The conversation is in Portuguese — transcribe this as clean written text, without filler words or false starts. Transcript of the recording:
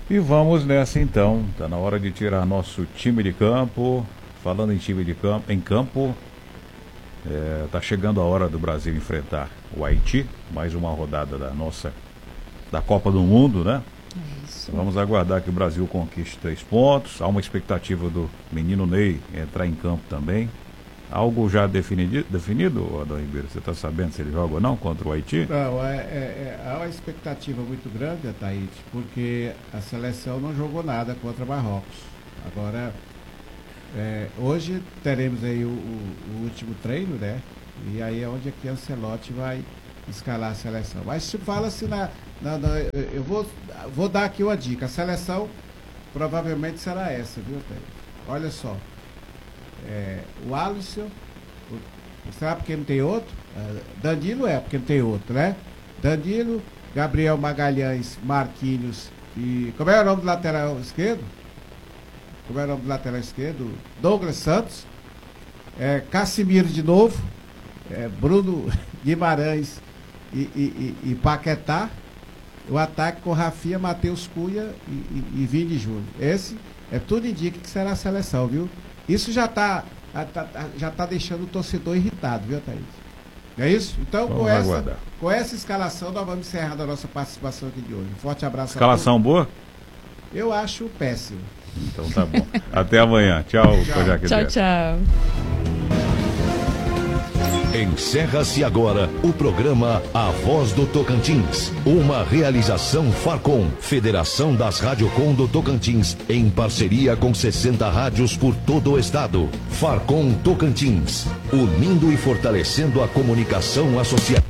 E vamos nessa então, está na hora de tirar nosso time de campo. Falando em time de campo, tá chegando a hora do Brasil enfrentar o Haiti, mais uma rodada da Copa do Mundo, né? Isso. Vamos aguardar que o Brasil conquiste 3 pontos. Há uma expectativa do menino Ney entrar em campo também. Algo já definido, Adão Ribeiro? Você está sabendo se ele joga ou não contra o Haiti? Não, há uma expectativa muito grande, Ataíde, porque a seleção não jogou nada contra Marrocos. Agora, hoje teremos aí o último treino, né? E aí é onde aqui Ancelotti vai escalar a seleção. Mas se fala-se eu vou dar aqui uma dica. A seleção provavelmente será essa, viu, Ataíde? Olha só. O Alisson, será porque não tem outro? Danilo porque não tem outro, né? Danilo, Gabriel Magalhães, Marquinhos e... Como é o nome do lateral esquerdo? Douglas Santos, Casimiro de novo, Bruno Guimarães e Paquetá. O ataque com Rafinha, Matheus Cunha e Vini Júnior. Esse tudo indica que será a seleção, viu? Isso já tá deixando o torcedor irritado, viu, Thaís? É isso? Então, com essa escalação, nós vamos encerrar a nossa participação aqui de hoje. Um forte abraço. Escalação boa? Eu acho péssimo. Então tá bom. Até amanhã. Tchau. Tchau. Encerra-se agora o programa A Voz do Tocantins, uma realização Farcom, Federação das Radiocom do Tocantins, em parceria com 60 rádios por todo o estado. Farcom Tocantins, unindo e fortalecendo a comunicação associativa.